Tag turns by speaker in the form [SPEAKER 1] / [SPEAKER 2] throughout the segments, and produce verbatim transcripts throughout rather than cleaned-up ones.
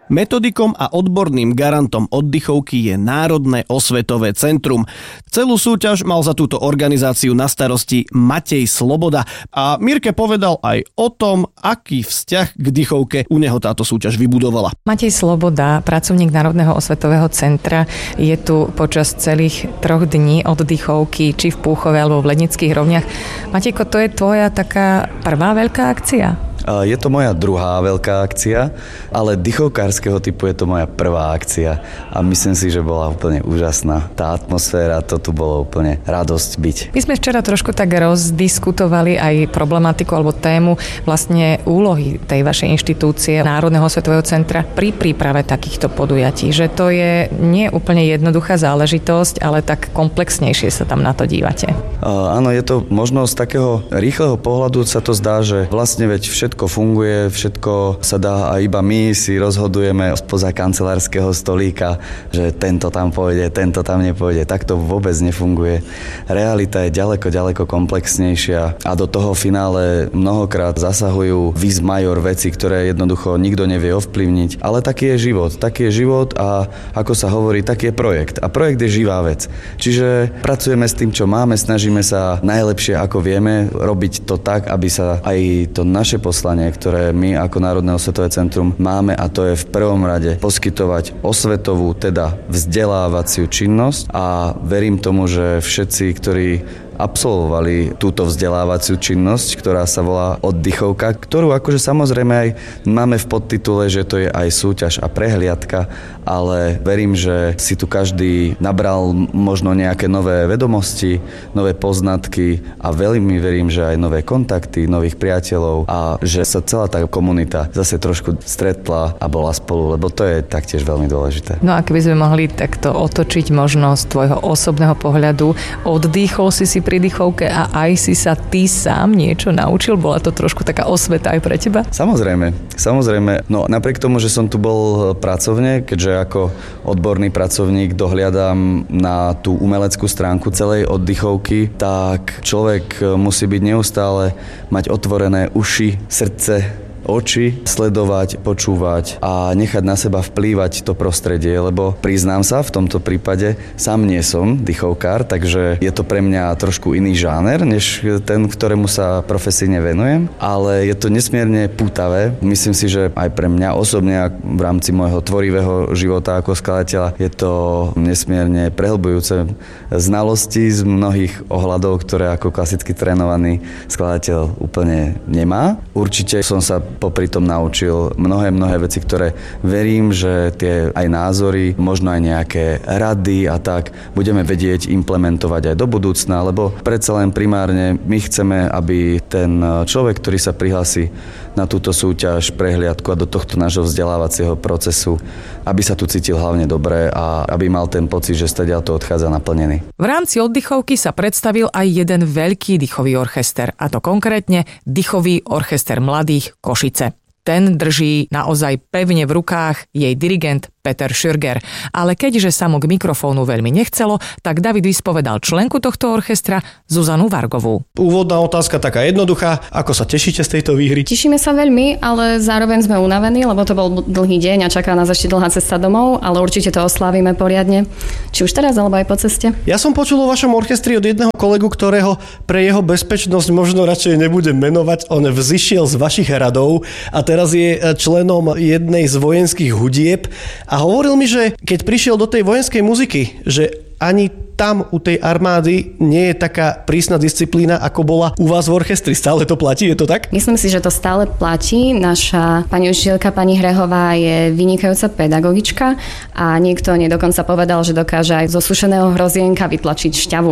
[SPEAKER 1] Metodikom a odborným garantom oddychovky je Národné osvetové centrum. Celú súťaž mal za túto organizáciu na starosti Matej Sloboda a Mirke povedal aj o tom, aký vzťah k dychovke u neho táto súťaž vybudovala.
[SPEAKER 2] Matej Sloboda, pracovník Národného osvetového centra, je tu počas celých troch dní oddychovky, či v Púchove alebo v Lednických rovniach. Matejko, to je tvoja taká prvá veľká akcia?
[SPEAKER 3] Je to moja druhá veľká akcia, ale dychovkárskeho typu je to moja prvá akcia a myslím si, že bola úplne úžasná. Tá atmosféra, to tu bolo úplne radosť byť.
[SPEAKER 2] My sme včera trošku tak rozdiskutovali aj problematiku alebo tému vlastne úlohy tej vašej inštitúcie Národného osvetového centra pri príprave takýchto podujatí, že to je nie úplne jednoduchá záležitosť, ale tak komplexnejšie sa tam na to dívate.
[SPEAKER 3] Uh, áno, je to možno z takého rýchleho pohľadu sa to zdá, že vlastne veď všetko Všetko funguje, všetko sa dá a iba my si rozhodujeme spoza kancelárskeho stolíka, že tento tam pôjde, tento tam nepôjde. Tak to vôbec nefunguje. Realita je ďaleko, ďaleko komplexnejšia a do toho finále mnohokrát zasahujú vis major veci, ktoré jednoducho nikto nevie ovplyvniť. Ale taký je život. Taký je život a ako sa hovorí, taký je projekt. A projekt je živá vec. Čiže pracujeme s tým, čo máme, snažíme sa najlepšie, ako vieme, robiť to tak, aby sa aj to naše poslanie, ktoré my ako Národné osvetové centrum máme, a to je v prvom rade poskytovať osvetovú, teda vzdelávaciu činnosť a verím tomu, že všetci, ktorí absolvovali túto vzdelávaciu činnosť, ktorá sa volá oddychovka, ktorú akože samozrejme aj máme v podtitule, že to je aj súťaž a prehliadka, ale verím, že si tu každý nabral možno nejaké nové vedomosti, nové poznatky a veľmi verím, že aj nové kontakty, nových priateľov a že sa celá tá komunita zase trošku stretla a bola spolu, lebo to je taktiež veľmi dôležité.
[SPEAKER 2] No a keby sme mohli takto otočiť možno z tvojho osobného pohľadu, oddychol si si pri dychovke a aj si sa ty sám niečo naučil? Bola to trošku taká osveta aj pre teba?
[SPEAKER 3] Samozrejme, samozrejme. No napriek tomu, že som tu bol pracovne, keďže ako odborný pracovník dohliadam na tú umeleckú stránku celej oddychovky, tak človek musí byť neustále mať otvorené uši, srdce, oči, sledovať, počúvať a nechať na seba vplývať to prostredie, lebo priznám sa, v tomto prípade sám nie som dychovkár, takže je to pre mňa trošku iný žáner, než ten, ktorému sa profesíne venujem, ale je to nesmierne pútavé. Myslím si, že aj pre mňa osobne v rámci môjho tvorivého života ako skladateľa je to nesmierne prehlbujúce znalosti z mnohých ohľadov, ktoré ako klasicky trénovaný skladateľ úplne nemá. Určite som sa popri tom naučil mnohé, mnohé veci, ktoré verím, že tie aj názory, možno aj nejaké rady a tak budeme vedieť implementovať aj do budúcna, lebo predsa len primárne my chceme, aby ten človek, ktorý sa prihlási na túto súťaž, prehliadku a do tohto nášho vzdelávacieho procesu, aby sa tu cítil hlavne dobre a aby mal ten pocit, že stadiaľto odchádza naplnený.
[SPEAKER 2] V rámci oddychovky sa predstavil aj jeden veľký dychový orchester, a to konkrétne Dychový orchester mladých Košice. Ten drží naozaj pevne v rukách jej dirigent Peter Schürger. Ale keďže sa mu k mikrofónu veľmi nechcelo, tak David vyspovedal členku tohto orchestra Zuzanu Vargovú.
[SPEAKER 1] Úvodná otázka taká jednoduchá. Ako sa tešíte z tejto výhry?
[SPEAKER 4] Tešíme sa veľmi, ale zároveň sme unavení, lebo to bol dlhý deň a čaká nás ešte dlhá cesta domov, ale určite to oslávime poriadne. Či už teraz, alebo aj po ceste.
[SPEAKER 1] Ja som počul o vašom orchestri od jedného kolegu, ktorého pre jeho bezpečnosť možno radšej nebudem menovať. On vzišiel z vašich radov a teraz je členom jednej z vojenských hudieb a hovoril mi, že keď prišiel do tej vojenskej muziky, že ani tam u tej armády nie je taká prísna disciplína, ako bola u vás v orchestri. Stále to platí, je to tak?
[SPEAKER 4] Myslím si, že to stále platí. Naša pani učiteľka, pani Hrehová, je vynikajúca pedagogička a niekto nedokonca povedal, že dokáže aj zo sušeného hrozienka vytlačiť šťavu.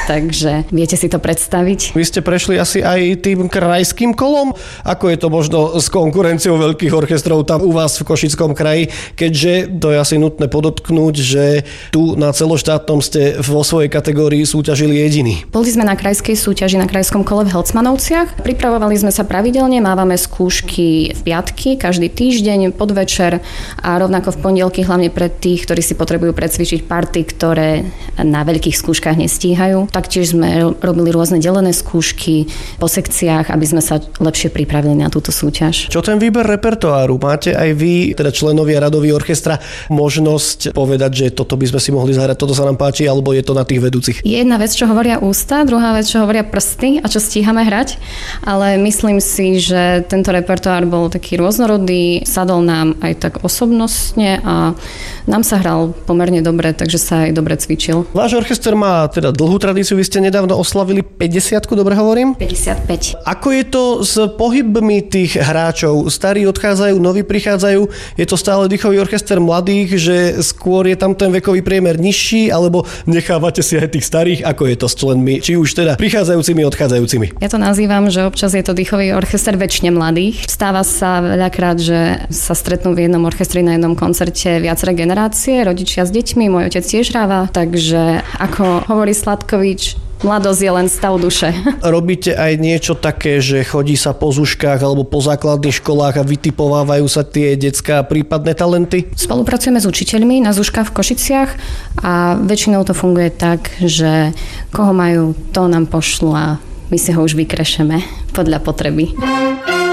[SPEAKER 4] Takže viete si to predstaviť.
[SPEAKER 1] Vy ste prešli asi aj tým krajským kolom? Ako je to možno s konkurenciou veľkých orchestrov tam u vás v Košickom kraji? Keďže to je asi nutné podotknúť, že tu na celoštátnom ste v vo svojej kategórii súťažili jediní.
[SPEAKER 4] Boli sme na krajskej súťaži na krajskom kole v Helcmanovciach. Pripravovali sme sa pravidelne, mávame skúšky v piatky, každý týždeň, podvečer a rovnako v pondelky, hlavne pre tých, ktorí si potrebujú precvičiť party, ktoré na veľkých skúškach nestíhajú. Taktiež sme robili rôzne delené skúšky po sekciách, aby sme sa lepšie pripravili na túto súťaž.
[SPEAKER 1] Čo ten výber repertoáru? Máte aj vy, teda členovia radový orchestra, možnosť povedať, že toto by sme si mohli zahrať, toto sa nám páči, alebo je to na tých vedúcich?
[SPEAKER 4] Je jedna vec, čo hovoria ústa, druhá vec, čo hovoria prsty a čo stíhame hrať, ale myslím si, že tento repertoár bol taký rôznorodý, sadol nám aj tak osobnostne a nám sa hral pomerne dobre, takže sa aj dobre cvičil.
[SPEAKER 1] Váš orchester má teda dlhú tradíciu, vy ste nedávno oslavili päťdesiatku, dobre hovorím?
[SPEAKER 4] päťdesiatpäť.
[SPEAKER 1] Ako je to s pohybmi tých hráčov? Starí odchádzajú, noví prichádzajú, je to stále dýchový orchester mladých, že skôr je tam ten vekový priemer nižší, alebo nechávate si aj tých starých, ako je to s členmi, či už teda prichádzajúcimi, odchádzajúcimi?
[SPEAKER 4] Ja to nazývam, že občas je to dýchový orchester väčšine mladých. Stáva sa veľakrát, že sa stretnú v jednom orchestri na jednom koncerte viaceré generácie, rodičia s deťmi, môj otec tiež hráva, takže ako hovorí Sladkovič, mladosť je len stav duše.
[SPEAKER 1] Robíte aj niečo také, že chodí sa po zuškách alebo po základných školách a vytipovávajú sa tie decká prípadné talenty?
[SPEAKER 4] Spolupracujeme s učiteľmi na zuškách v Košiciach a väčšinou to funguje tak, že koho majú, to nám pošlu a my si ho už vykrešeme podľa potreby.